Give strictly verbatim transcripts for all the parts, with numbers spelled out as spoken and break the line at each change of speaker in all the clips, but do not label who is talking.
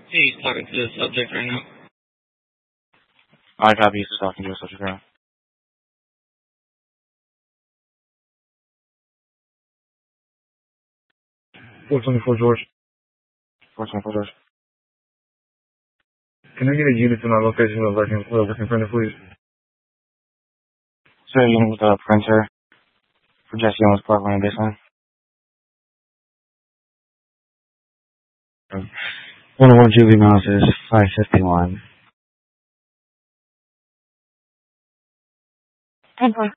He's talking to the subject right now.
I copy. He's talking to the subject right now.
four twenty-four George.
four twenty-four George.
Can I get a unit to my location of working, uh, working printer, please?
So you unit with a printer for Jesse Owens Park Lane basement.
one oh one Julie Mouse is five fifty-one.
Okay.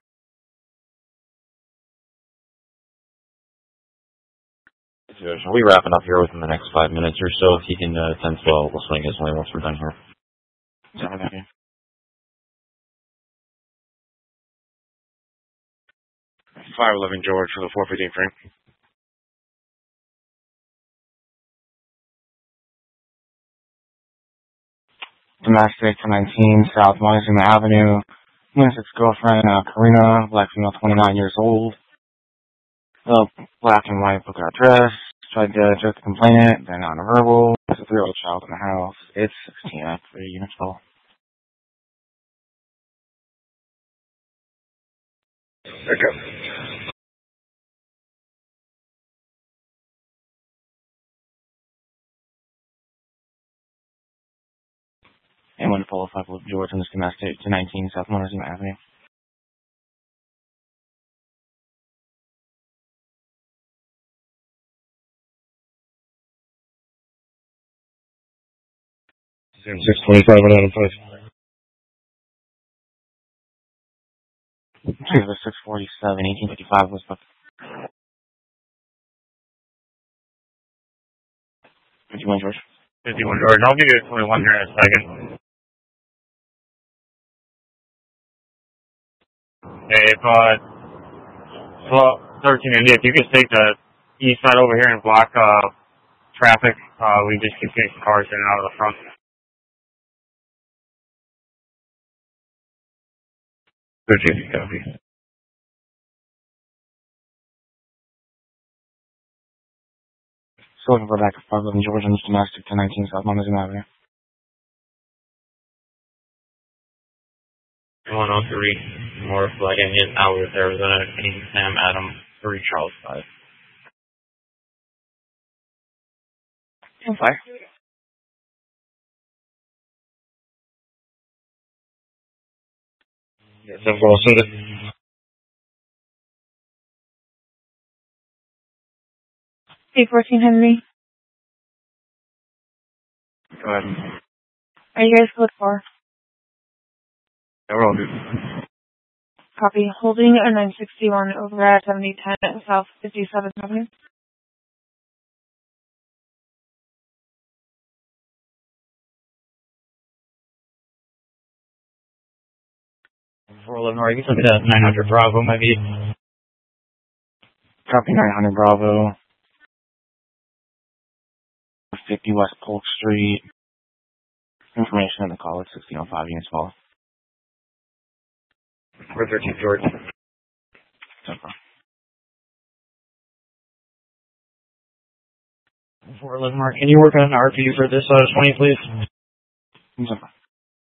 Are we wrapping up here within the next five minutes or so? If he can uh, attend to well, we'll swing his way once we're done here.
Yeah, thank you. five eleven George for the four fifteen frame. Domestic to nineteen South Montezuma Avenue. twenty-six girlfriend, uh, Karina, black female, twenty-nine years old. Uh, black and white polka dot dress. Tried to jerk the complainant, then nonverbal. There's a three-year-old child in the house. It's sixteen at three units full.
Okay.
And one follow five with George in this domestic to nineteen South Montezuma Avenue.
six twenty-five on Adam Place.
It was six forty-seven, eighteen fifty-five was booked. fifty-one George.
fifty-one George. I'll give you a twenty-one here in a second. Hey, if, uh, well, thirteen India, if you could take the east side over here and block, uh, traffic, uh, we just keep getting cars in and out of the front. thirteen, copy.
So looking for back to five eleven George in this domestic to nineteen South Montezuma Avenue.
one oh three North Leggett, Alworth, Arizona, King Sam Adam, three Charles five.
Fire.
Yes, I'm going to send it.
Hey, fourteen Henry.
Go ahead.
Are you guys code four?
Yeah, we're all good.
Copy. Holding a nine sixty-one over at seventy ten South fifty-seventh Avenue.
four eleven, or you can look at nine hundred Bravo, maybe.
Copy nine hundred Bravo. fifty West Polk Street. Information in the call at sixteen oh five units full.
We're thirteen George.
four eleven, Mark, can you work on an R P U for this uh, twenty, please?
No.